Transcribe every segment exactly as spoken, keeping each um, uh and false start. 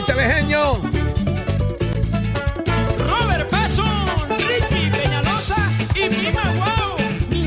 Échale, genio. Robert Paso, Ricky Peñalosa y Mima Guau, mi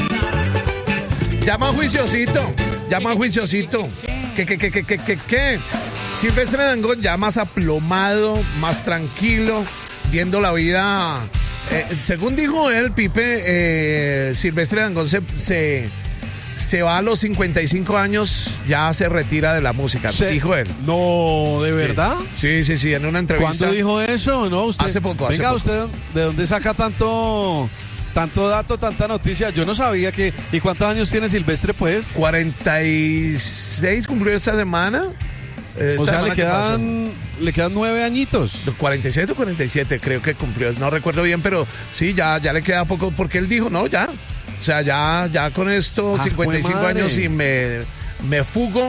reina. Llama juiciosito. Llama juiciosito. ¿Qué, qué, qué, qué, qué, qué, qué? Silvestre Dangond ya más aplomado, más tranquilo, viendo la vida. Eh, según dijo él, Pipe, eh, Silvestre Dangond se, se, se va a los cincuenta y cinco años, ya se retira de la música, Se- dijo él. No, ¿de verdad? Sí, sí, sí, en una entrevista. ¿Cuándo dijo eso? No, usted. Hace poco, hace Venga, poco. ¿usted de dónde saca tanto, tanto dato, tanta noticia? Yo no sabía que. ¿Y cuántos años tiene Silvestre, pues? cuarenta y seis cumplió esta semana. Esta O sea, semana le que pasó. quedan, le quedan nueve añitos. cuarenta y seis o cuarenta y siete creo que cumplió, no recuerdo bien, pero sí, ya, ya le queda poco, porque él dijo, no, ya, o sea, ya, ya con esto, Ah, cincuenta y cinco jue madre. años y me, me fugo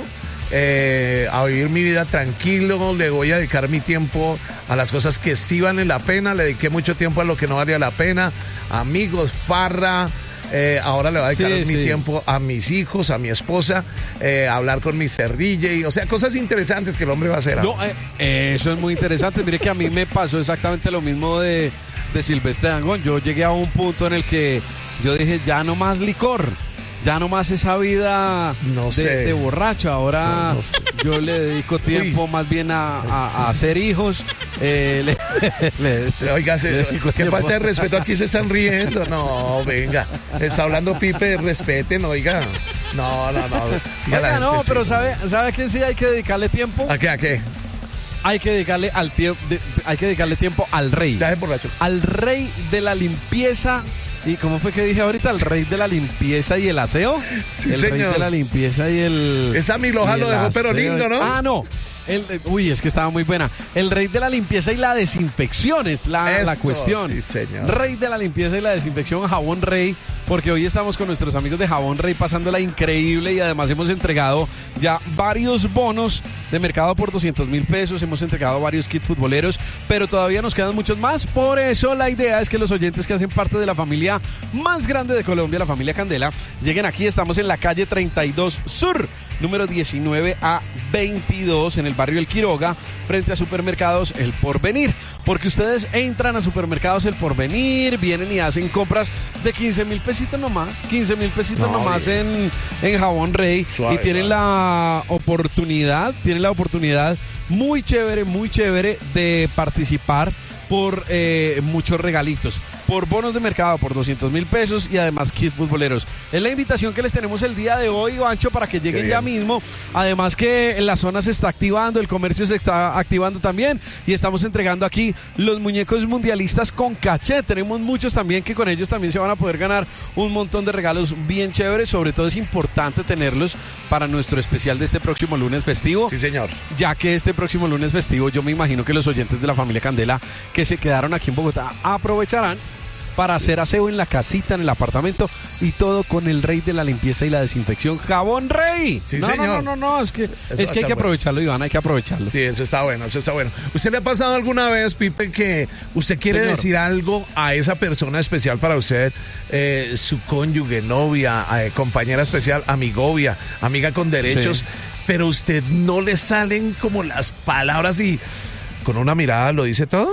eh, a vivir mi vida tranquilo, le voy a dedicar mi tiempo a las cosas que sí valen la pena, le dediqué mucho tiempo a lo que no valía la pena, amigos, farra. Eh, ahora le voy a dedicar Sí, mi sí. tiempo a mis hijos, a mi esposa, eh, a hablar con mister D J, o sea, cosas interesantes que el hombre va a hacer. No, eh, eso es muy interesante. Mire que a mí me pasó exactamente lo mismo de, de Silvestre Dangond. Yo llegué a un punto en el que yo dije, ya no más licor. Ya no más esa vida No de, sé. de borracho. Ahora No, no sé. yo le dedico tiempo Uy. más bien a, a- a hacer hijos. Eh, le- le- Oiga, se- le dedico qué tiempo. falta de respeto, aquí se están riendo. No, venga, está hablando Pipe, respeten, oiga. No, no, no. Diga la Oiga, no, gente, pero sí. ¿sabe, ¿sabe a quién sí hay que dedicarle tiempo? ¿A qué, a qué? Hay que dedicarle al tiempo, hay que dedicarle tiempo al rey. Ya es borracho. Al rey de la limpieza. ¿Y cómo fue que dije ahorita? ¿El rey de la limpieza y el aseo? Sí, el rey señor. de la limpieza y el... Esa Miloja y lo el dejó, pero aseo. lindo, ¿no? Ah, no. El, uy, es que estaba muy buena. El rey de la limpieza y la desinfección es la, la Eso, cuestión. sí, señor. Rey de la limpieza y la desinfección, Jabón Rey, porque hoy estamos con nuestros amigos de Jabón Rey pasándola increíble y además hemos entregado ya varios bonos de mercado por doscientos mil pesos, hemos entregado varios kits futboleros, pero todavía nos quedan muchos más. Por eso la idea es que los oyentes que hacen parte de la familia más grande de Colombia, la familia Candela, lleguen aquí. Estamos en la calle treinta y dos Sur, número diecinueve a veintidós, en el barrio El Quiroga, frente a Supermercados El Porvenir, porque ustedes entran a Supermercados El Porvenir, vienen y hacen compras de quince mil pesitos nomás, quince mil pesitos No, nomás en, en Jabón Rey, Suave, y tienen suave. la oportunidad, tienen la oportunidad muy chévere, muy chévere de participar por eh, muchos regalitos, por bonos de mercado por doscientos mil pesos y además kits futboleros. Es la invitación que les tenemos el día de hoy, Bancho, para que lleguen bien. ya mismo. Además que la zona se está activando, el comercio se está activando también y estamos entregando aquí los muñecos mundialistas con caché. Tenemos muchos también que con ellos también se van a poder ganar un montón de regalos bien chéveres. Sobre todo es importante tenerlos para nuestro especial de este próximo lunes festivo. Sí, señor. Ya que este próximo lunes festivo yo me imagino que los oyentes de la familia Candela que se quedaron aquí en Bogotá aprovecharán para hacer aseo en la casita, en el apartamento y todo con el rey de la limpieza y la desinfección, Jabón Rey. Sí, no, señor. no, no, no, no, es que, es que hay está que bueno. aprovecharlo, Iván, hay que aprovecharlo. Sí, eso está bueno, eso está bueno. ¿Usted le ha pasado alguna vez, Pipe, que usted quiere Señor. decir algo a esa persona especial para usted, eh, su cónyuge, novia, eh, compañera especial, amigovia, amiga con derechos, Sí. pero usted no le salen como las palabras y con una mirada lo dice todo?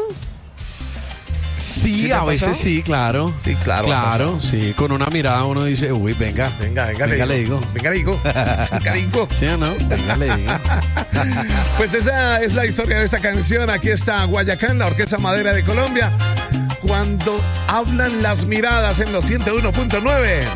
Sí, ¿Sí te ha a veces pasado? sí, claro. Sí, claro, ha Claro, pasado. sí, con una mirada uno dice, uy, venga. Venga, venga, Venga, le digo. Venga, le digo. Venga, le digo. ¿Sí o no? Venga, le digo. Pues esa es la historia de esta canción. Aquí está Guayacán, la Orquesta Madera de Colombia. Cuando hablan las miradas en los ciento uno punto nueve.